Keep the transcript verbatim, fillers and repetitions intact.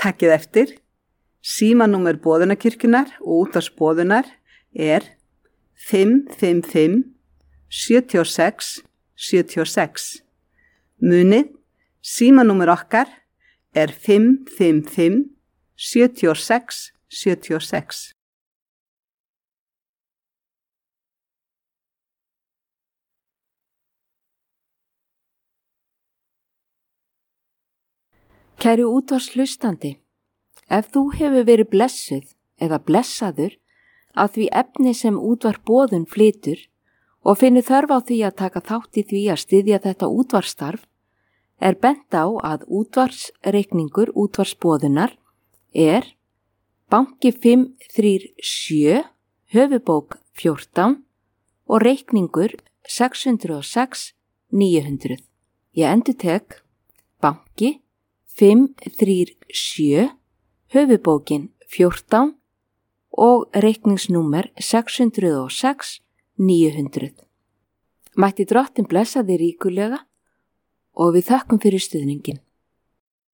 Takkið eftir, símanúmer boðunarkirkjunnar og útvarpsboðunar er fimm fimm fimm sjö sex sjö sex. Munið, símanúmer okkar er fimm fimm fimm sjö sex sjö sex. Kæru útvarpshlustandi, ef þú hefur verið blessuð eða blessaður af því efni sem útvarpsboðun flytur og finnur þörf á því að taka þátt í því að styðja þetta útvarpsstarf, er bent á að útvarpsreikningur útvarpsboðunar er banki fimm þrjú sjö, höfubók fjórtán og reikningur sex hundruð og sex níu hundruð. Ég endurtek banki fimm þrjú sjö, höfubókin fjórtán og reikningsnúmer sex hundruð og sex níu hundruð. Mætti Drottinn blessa þig ríkulega og við þökkum fyrir stuðningin.